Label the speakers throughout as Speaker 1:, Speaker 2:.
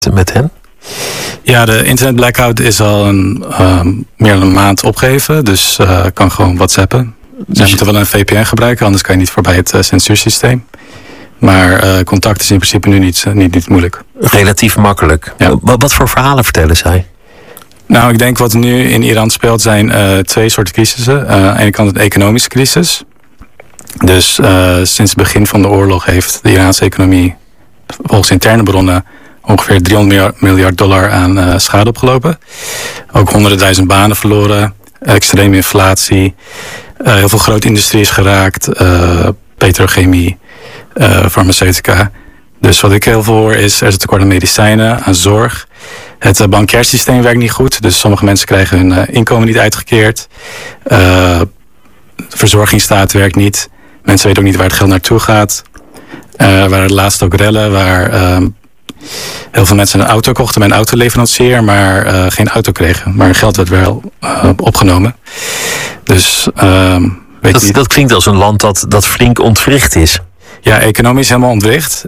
Speaker 1: met hen?
Speaker 2: Ja, de internet blackout is al meer dan een maand opgegeven. Dus kan gewoon WhatsAppen. Dus je moet wel een VPN gebruiken, anders kan je niet voorbij het censuursysteem. Maar contact is in principe nu niet moeilijk.
Speaker 1: Relatief makkelijk. Ja. Wat voor verhalen vertellen zij?
Speaker 2: Nou, ik denk wat nu in Iran speelt zijn twee soorten crisissen. Aan de ene kant een economische crisis. Dus sinds het begin van de oorlog heeft de Iraanse economie volgens interne bronnen ongeveer $300 miljard aan schade opgelopen. Ook 100.000 banen verloren. Extreme inflatie. Heel veel grote industrie is geraakt. Petrochemie. Farmaceutica. Dus wat ik heel veel hoor is, er is een tekort aan medicijnen, aan zorg. Het bankair systeem werkt niet goed. Dus sommige mensen krijgen hun inkomen niet uitgekeerd. De verzorgingsstaat werkt niet. Mensen weten ook niet waar het geld naartoe gaat. Er waren laatst ook rellen waar heel veel mensen een auto kochten bij een autoleverancier, maar geen auto kregen. Maar hun geld werd wel opgenomen. Dus
Speaker 1: dat klinkt als een land dat flink ontwricht is.
Speaker 2: Ja, economisch helemaal ontwricht.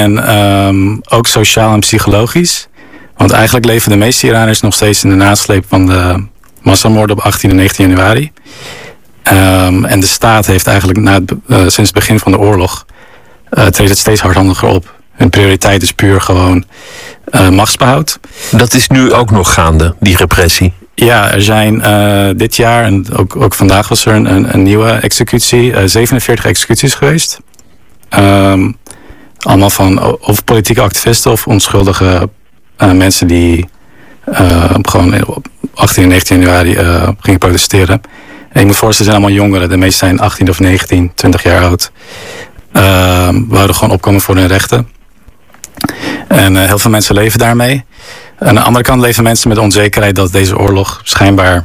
Speaker 2: En ook sociaal en psychologisch. Want eigenlijk leven de meeste Iraners nog steeds in de nasleep van de massamoorden op 18 en 19 januari. En de staat heeft eigenlijk sinds het begin van de oorlog treedt het steeds hardhandiger op. Hun prioriteit is puur gewoon machtsbehoud.
Speaker 1: Dat is nu ook nog gaande, die repressie?
Speaker 2: Ja, er zijn dit jaar, en ook vandaag was er een nieuwe executie, 47 executies geweest. Allemaal van of politieke activisten of onschuldige mensen die gewoon op 18 en 19 januari gingen protesteren. En ik moet voorstellen, zijn allemaal jongeren. De meeste zijn 18 of 19, 20 jaar oud. Wouden gewoon opkomen voor hun rechten. En heel veel mensen leven daarmee. Aan de andere kant leven mensen met onzekerheid dat deze oorlog schijnbaar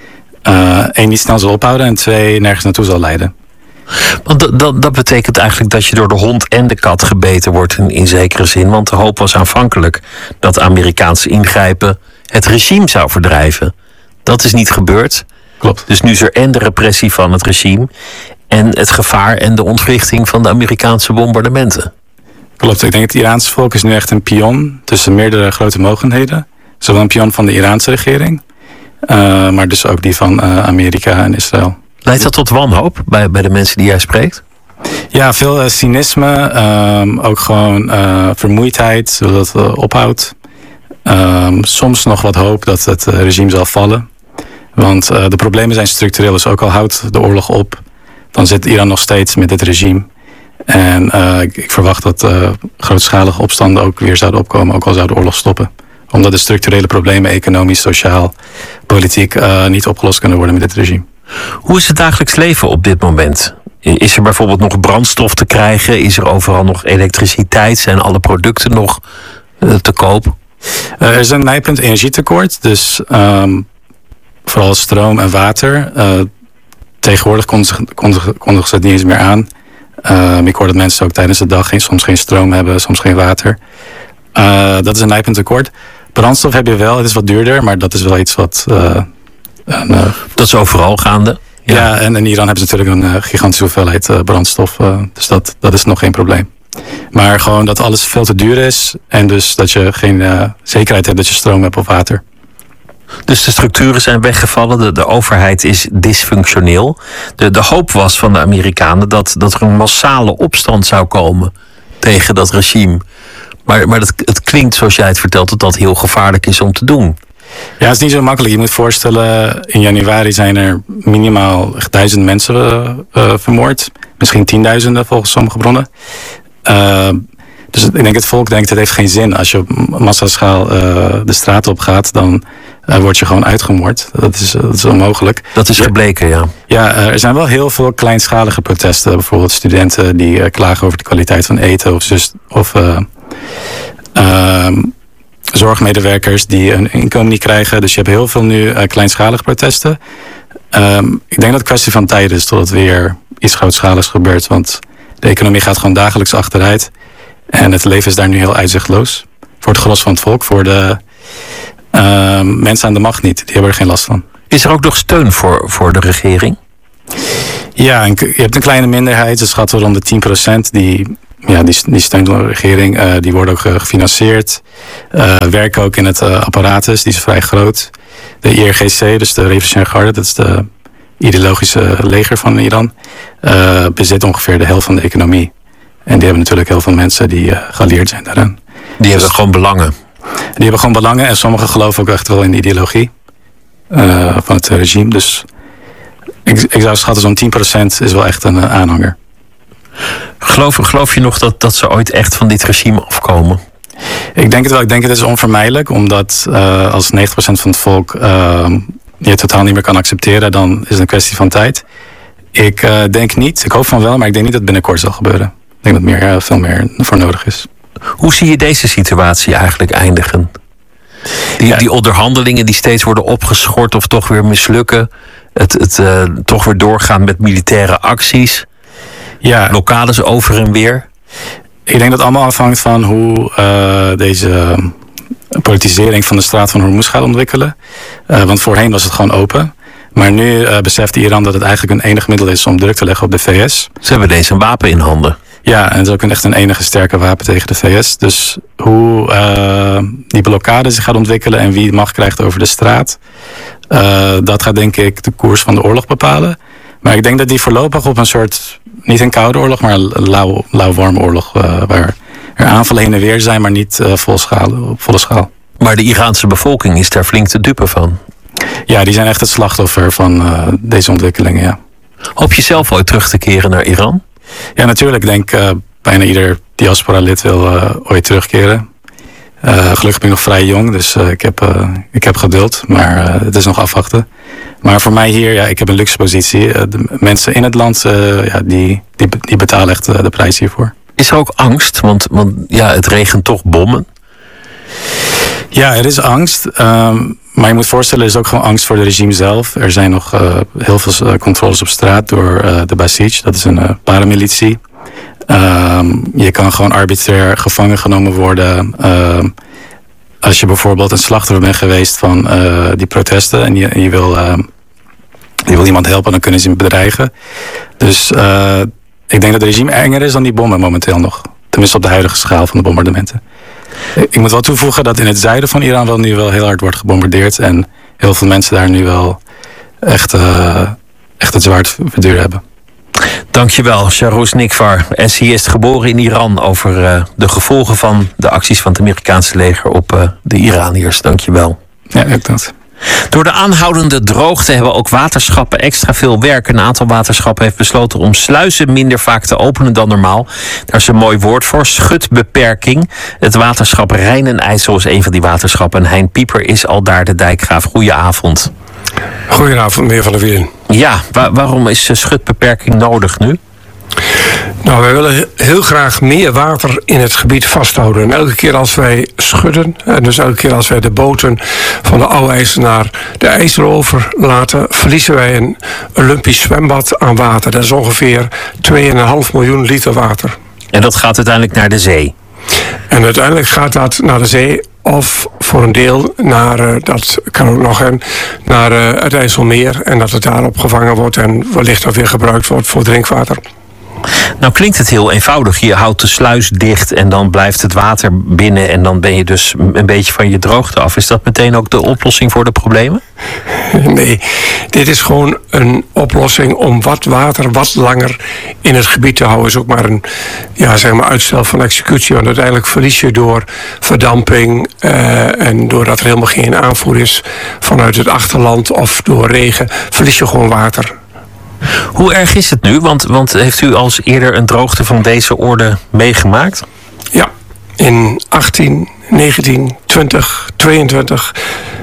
Speaker 2: 1 niet snel zal ophouden en 2 nergens naartoe zal leiden.
Speaker 1: Want dat betekent eigenlijk dat je door de hond en de kat gebeten wordt in zekere zin. Want de hoop was aanvankelijk dat Amerikaanse ingrijpen het regime zou verdrijven. Dat is niet gebeurd.
Speaker 2: Klopt.
Speaker 1: Dus nu is er en de repressie van het regime en het gevaar en de ontwrichting van de Amerikaanse bombardementen.
Speaker 2: Klopt, ik denk het Iraanse volk is nu echt een pion tussen meerdere grote mogendheden. Zowel een pion van de Iraanse regering, maar dus ook die van Amerika en Israël.
Speaker 1: Leidt dat tot wanhoop bij de mensen die jij spreekt?
Speaker 2: Ja, veel cynisme, ook gewoon vermoeidheid, zodat het ophoudt. Soms nog wat hoop dat het regime zal vallen. Want de problemen zijn structureel, dus ook al houdt de oorlog op, dan zit Iran nog steeds met dit regime. En ik verwacht dat grootschalige opstanden ook weer zouden opkomen, ook al zou de oorlog stoppen. Omdat de structurele problemen, economisch, sociaal, politiek, niet opgelost kunnen worden met dit regime.
Speaker 1: Hoe is het dagelijks leven op dit moment? Is er bijvoorbeeld nog brandstof te krijgen? Is er overal nog elektriciteit? Zijn alle producten nog te koop?
Speaker 2: Er is een nijpend energietekort, dus vooral stroom en water. Tegenwoordig kondigen ze het niet eens meer aan. Ik hoor dat mensen ook tijdens de dag soms geen stroom hebben, soms geen water. Dat is een nijpend tekort. Brandstof heb je wel, het is wat duurder, maar dat is wel iets wat...
Speaker 1: dat is overal gaande?
Speaker 2: Ja, en in Iran hebben ze natuurlijk een gigantische hoeveelheid brandstof. Dus dat is nog geen probleem. Maar gewoon dat alles veel te duur is. En dus dat je geen zekerheid hebt dat je stroom hebt of water.
Speaker 1: Dus de structuren zijn weggevallen. De overheid is dysfunctioneel. De hoop was van de Amerikanen dat er een massale opstand zou komen tegen dat regime. Maar het klinkt, zoals jij het vertelt, dat dat heel gevaarlijk is om te doen.
Speaker 2: Ja, het is niet zo makkelijk. Je moet voorstellen, in januari zijn er minimaal 1000 mensen vermoord. Misschien 10.000 volgens sommige bronnen. Dus ik denk het volk denkt, het heeft geen zin. Als je op massaschaal de straat op gaat, dan word je gewoon uitgemoord. Dat is onmogelijk.
Speaker 1: Dat is gebleken, ja.
Speaker 2: Ja, er zijn wel heel veel kleinschalige protesten. Bijvoorbeeld studenten die klagen over de kwaliteit van eten of zorgmedewerkers die een inkomen niet krijgen. Dus je hebt heel veel nu kleinschalige protesten. Ik denk dat het kwestie van tijd is tot het weer iets grootschaligs gebeurt. Want de economie gaat gewoon dagelijks achteruit. En het leven is daar nu heel uitzichtloos. Voor het gros van het volk. Voor de mensen aan de macht niet. Die hebben er geen last van.
Speaker 1: Is er ook nog steun voor de regering?
Speaker 2: Ja, je hebt een kleine minderheid. Ze schatten rond de 10% die die steunt de regering. Die worden ook gefinancierd. Werken ook in het apparatus, die is vrij groot. De IRGC, dus de Revolutionaire Garde, dat is de ideologische leger van Iran, bezit ongeveer de helft van de economie. En die hebben natuurlijk heel veel mensen die geallieerd zijn daaraan.
Speaker 1: Die hebben gewoon belangen.
Speaker 2: Die hebben gewoon belangen en sommigen geloven ook echt wel in de ideologie van het regime. Dus ik zou schatten zo'n 10% is wel echt een aanhanger.
Speaker 1: Geloof je nog dat ze ooit echt van dit regime afkomen?
Speaker 2: Ik denk het wel. Ik denk het is onvermijdelijk. Omdat als 90% van het volk je totaal niet meer kan accepteren, dan is het een kwestie van tijd. Ik denk niet. Ik hoop van wel, maar ik denk niet dat het binnenkort zal gebeuren. Ik denk dat veel meer voor nodig is.
Speaker 1: Hoe zie je deze situatie eigenlijk eindigen? Die onderhandelingen die steeds worden opgeschort of toch weer mislukken. Het toch weer doorgaan met militaire acties. Ja. Blokkades over en weer.
Speaker 2: Ik denk dat het allemaal afhangt van hoe deze politisering van de straat van Hormuz gaat ontwikkelen. Want voorheen was het gewoon open. Maar nu beseft Iran dat het eigenlijk een enig middel is om druk te leggen op de VS.
Speaker 1: Ze hebben deze een wapen in handen.
Speaker 2: Ja, en het is ook echt een enige sterke wapen tegen de VS. Dus hoe die blokkade zich gaat ontwikkelen en wie macht krijgt over de straat, dat gaat denk ik de koers van de oorlog bepalen. Maar ik denk dat die voorlopig op een soort, niet een koude oorlog, maar een lauw-warm oorlog, waar er aanvallen heen en weer zijn, maar niet op volle schaal.
Speaker 1: Maar de Iraanse bevolking is daar flink te dupe van.
Speaker 2: Ja, die zijn echt het slachtoffer van deze ontwikkelingen, ja.
Speaker 1: Hoop je zelf ooit terug te keren naar Iran?
Speaker 2: Ja, natuurlijk. Ik denk bijna ieder diaspora-lid wil ooit terugkeren. Gelukkig ben ik nog vrij jong, dus ik heb geduld. Maar het is nog afwachten. Maar voor mij hier, ja, ik heb een luxe positie. De mensen in het land, die betalen echt de prijs hiervoor.
Speaker 1: Is er ook angst? Want ja, het regent toch bommen.
Speaker 2: Ja, er is angst. Maar je moet voorstellen, er is ook gewoon angst voor het regime zelf. Er zijn nog heel veel controles op straat door de Basij. Dat is een paramilitie. Je kan gewoon arbitrair gevangen genomen worden. Als je bijvoorbeeld een slachtoffer bent geweest van die protesten en je wil iemand helpen, dan kunnen ze hem bedreigen. Dus ik denk dat het regime enger is dan die bommen momenteel nog. Tenminste op de huidige schaal van de bombardementen. Ik moet wel toevoegen dat in het zuiden van Iran nu wel heel hard wordt gebombardeerd. En heel veel mensen daar nu wel echt het zwaard verduur hebben.
Speaker 1: Dankjewel, Shahroz Nikvar, essayist geboren in Iran, over de gevolgen van de acties van het Amerikaanse leger op de Iraniërs. Dankjewel.
Speaker 2: Ja, ik dat.
Speaker 1: Door de aanhoudende droogte hebben ook waterschappen extra veel werk. Een aantal waterschappen heeft besloten om sluizen minder vaak te openen dan normaal. Daar is een mooi woord voor, schutbeperking. Het waterschap Rijn en IJssel is een van die waterschappen. En Hein Pieper is al daar de dijkgraaf. Goedenavond.
Speaker 3: Goedenavond, meneer Van der Wielen.
Speaker 1: Ja, waarom is schutbeperking nodig nu?
Speaker 3: Nou, wij willen heel graag meer water in het gebied vasthouden. En elke keer als wij schudden, en dus elke keer als wij de boten van de Oude IJssel naar de IJssel overlaten, verliezen wij een Olympisch zwembad aan water. Dat is ongeveer 2,5 miljoen liter water.
Speaker 1: En dat gaat uiteindelijk naar de zee?
Speaker 3: En uiteindelijk gaat dat naar de zee, of voor een deel naar, dat kan ook nog, naar het IJsselmeer. En dat het daar opgevangen wordt en wellicht ook weer gebruikt wordt voor drinkwater.
Speaker 1: Nou klinkt het heel eenvoudig. Je houdt de sluis dicht en dan blijft het water binnen en dan ben je dus een beetje van je droogte af. Is dat meteen ook de oplossing voor de problemen?
Speaker 3: Nee, dit is gewoon een oplossing om wat water wat langer in het gebied te houden. Is ook maar een uitstel van executie. Want uiteindelijk verlies je door verdamping en doordat er helemaal geen aanvoer is vanuit het achterland of door regen, verlies je gewoon water.
Speaker 1: Hoe erg is het nu? Want heeft u al eerder een droogte van deze orde meegemaakt?
Speaker 3: Ja, in 18, 19, 20, 22,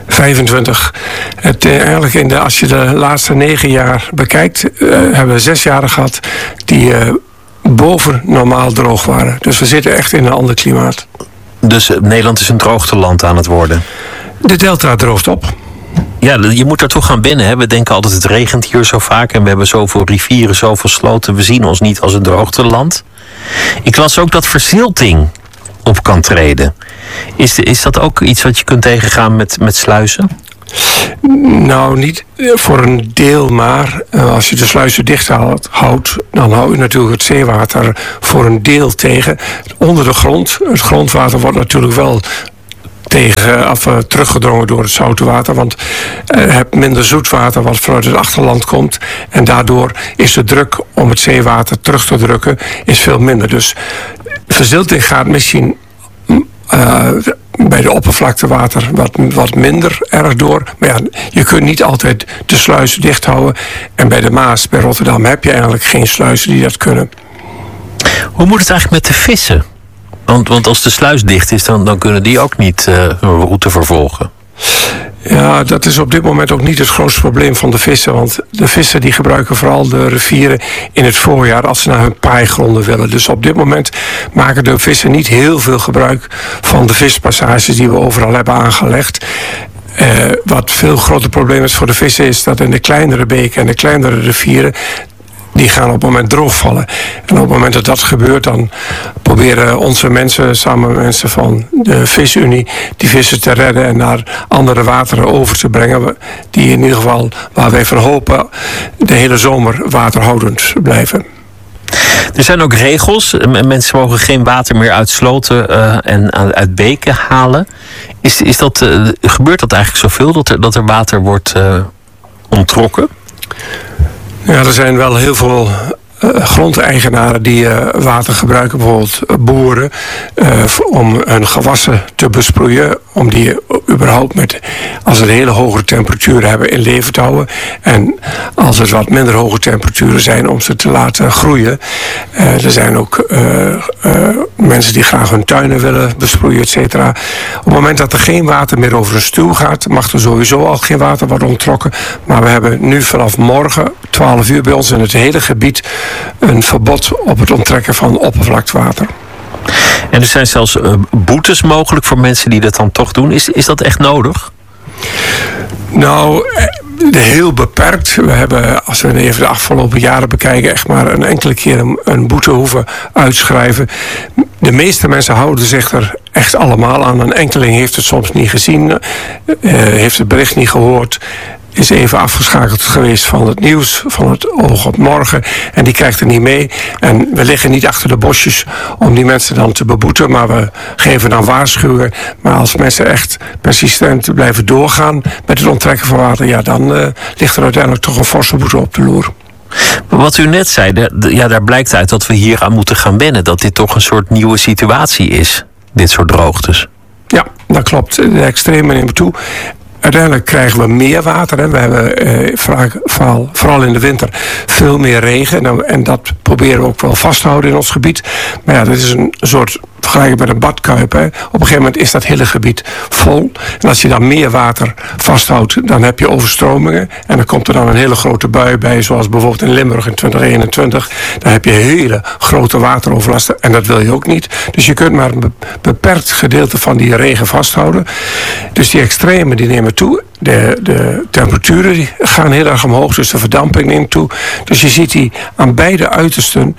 Speaker 3: 25. Eigenlijk als je de laatste 9 jaar bekijkt, hebben we 6 jaren gehad die boven normaal droog waren. Dus we zitten echt in een ander klimaat.
Speaker 1: Dus Nederland is een droogteland aan het worden?
Speaker 3: De delta droogt op.
Speaker 1: Ja, je moet er toch gaan binnen. Hè? We denken altijd het regent hier zo vaak en we hebben zoveel rivieren, zoveel sloten. We zien ons niet als een droogteland. Ik las ook dat verzilting op kan treden. Is dat ook iets wat je kunt tegengaan met sluizen?
Speaker 3: Nou, niet voor een deel, maar als je de sluizen dicht houdt, dan hou je natuurlijk het zeewater voor een deel tegen. Onder de grond, het grondwater wordt natuurlijk wel teruggedrongen door het zoute water, want je hebt minder zoetwater wat vanuit het achterland komt en daardoor is de druk om het zeewater terug te drukken is veel minder. Dus verzilting gaat misschien bij de oppervlaktewater wat minder erg door. Maar ja, je kunt niet altijd de sluizen dicht houden. En bij de Maas, bij Rotterdam, heb je eigenlijk geen sluizen die dat kunnen.
Speaker 1: Hoe moet het eigenlijk met de vissen? Want als de sluis dicht is, dan kunnen die ook niet hun route vervolgen.
Speaker 3: Ja, dat is op dit moment ook niet het grootste probleem van de vissen. Want de vissen die gebruiken vooral de rivieren in het voorjaar als ze naar hun paaigronden willen. Dus op dit moment maken de vissen niet heel veel gebruik van de vispassages die we overal hebben aangelegd. Wat veel groter probleem is voor de vissen is dat in de kleinere beken en de kleinere rivieren die gaan op het moment droogvallen. En op het moment dat dat gebeurt, dan proberen onze mensen, samen met mensen van de Visunie, die vissen te redden en naar andere wateren over te brengen. Die in ieder geval, waar wij van hopen, de hele zomer waterhoudend blijven.
Speaker 1: Er zijn ook regels. Mensen mogen geen water meer uit sloten en uit beken halen. Gebeurt dat eigenlijk zoveel dat er water wordt onttrokken?
Speaker 3: Ja, er zijn wel heel veel grondeigenaren die water gebruiken, bijvoorbeeld boeren, om hun gewassen te besproeien, om die überhaupt als het hele hoge temperaturen hebben in leven te houden. En als het wat minder hoge temperaturen zijn, om ze te laten groeien. Er zijn ook mensen die graag hun tuinen willen besproeien, et cetera. Op het moment dat er geen water meer over een stuw gaat, mag er sowieso al geen water worden onttrokken. Maar we hebben nu vanaf morgen, 12 uur bij ons in het hele gebied, een verbod op het onttrekken van oppervlaktewater.
Speaker 1: En er zijn zelfs boetes mogelijk voor mensen die dat dan toch doen. Is dat echt nodig?
Speaker 3: Nou, heel beperkt. We hebben, als we even de afgelopen jaren bekijken, echt maar een enkele keer een boete hoeven uitschrijven. De meeste mensen houden zich er echt allemaal aan. Een enkeling heeft het soms niet gezien, heeft het bericht niet gehoord, is even afgeschakeld geweest van het nieuws, van het oog op morgen. En die krijgt er niet mee. En we liggen niet achter de bosjes om die mensen dan te beboeten. Maar we geven dan waarschuwingen. Maar als mensen echt persistent blijven doorgaan met het onttrekken van water, ja, dan ligt er uiteindelijk toch een forse boete op de loer.
Speaker 1: Wat u net zei, daar blijkt uit dat we hier aan moeten gaan wennen. Dat dit toch een soort nieuwe situatie is. Dit soort droogtes. Ja,
Speaker 3: dat klopt. De extremen nemen toe. Uiteindelijk krijgen we meer water. Hè. We hebben vooral in de winter veel meer regen. En dat proberen we ook wel vast te houden in ons gebied. Maar ja, dat is een soort vergelijking met een badkuip. Hè. Op een gegeven moment is dat hele gebied vol. En als je dan meer water vasthoudt, dan heb je overstromingen. En dan komt er dan een hele grote bui bij, zoals bijvoorbeeld in Limburg in 2021. Dan heb je hele grote wateroverlasten. En dat wil je ook niet. Dus je kunt maar een beperkt gedeelte van die regen vasthouden. Dus die extremen die nemen toe. De temperaturen die gaan heel erg omhoog, dus de verdamping neemt toe. Dus je ziet die aan beide uitersten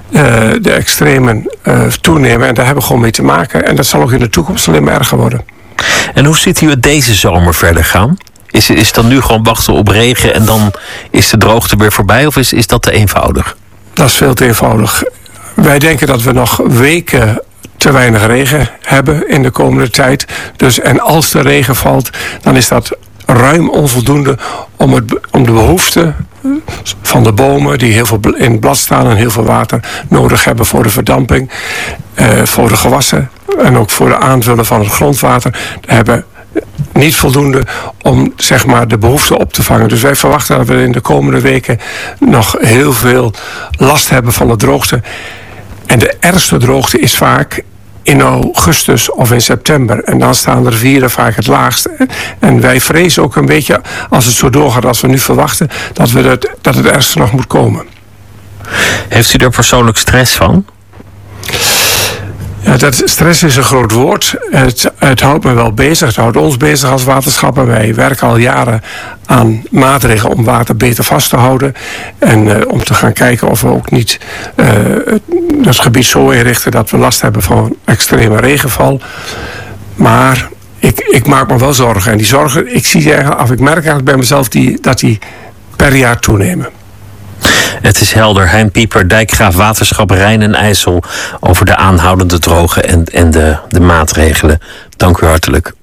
Speaker 3: de extremen toenemen. En daar hebben we gewoon mee te maken. En dat zal ook in de toekomst alleen maar erger worden.
Speaker 1: En hoe ziet u het deze zomer verder gaan? Is het dan nu gewoon wachten op regen en dan is de droogte weer voorbij? Of is dat te eenvoudig?
Speaker 3: Dat is veel te eenvoudig. Wij denken dat we nog weken te weinig regen hebben in de komende tijd. Dus, en als de regen valt, dan is dat ruim onvoldoende om de behoeften van de bomen, die heel veel in het blad staan en heel veel water nodig hebben voor de verdamping, voor de gewassen en ook voor de aanvullen van het grondwater, hebben niet voldoende om, zeg maar, de behoefte op te vangen. Dus wij verwachten dat we in de komende weken nog heel veel last hebben van de droogte. En de ergste droogte is vaak in augustus of in september. En dan staan de rivieren vaak het laagst. En wij vrezen ook een beetje, als het zo doorgaat als we nu verwachten, dat het ergste nog moet komen.
Speaker 1: Heeft u er persoonlijk stress van?
Speaker 3: Ja, stress is een groot woord. Het houdt me wel bezig. Het houdt ons bezig als waterschap. En wij werken al jaren aan maatregelen om water beter vast te houden. En om te gaan kijken of we ook niet het gebied zo inrichten dat we last hebben van extreme regenval. Maar ik maak me wel zorgen. En die zorgen, ik merk eigenlijk bij mezelf dat die per jaar toenemen.
Speaker 1: Het is helder. Hein Pieper, dijkgraaf Waterschap Rijn en IJssel, over de aanhoudende droge en de maatregelen. Dank u hartelijk.